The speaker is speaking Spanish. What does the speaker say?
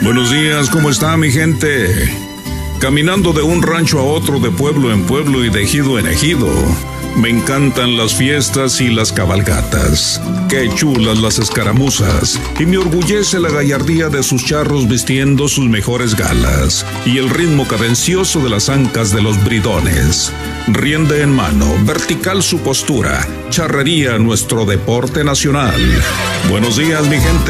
Buenos días, ¿cómo está mi gente? Caminando de un rancho a otro, de pueblo en pueblo y de ejido en ejido. Me encantan las fiestas y las cabalgatas. Qué chulas las escaramuzas. Y me orgullece la gallardía de sus charros vistiendo sus mejores galas. Y el ritmo cadencioso de las ancas de los bridones. Rienda en mano, vertical su postura. Charrería, nuestro deporte nacional. Buenos días, mi gente.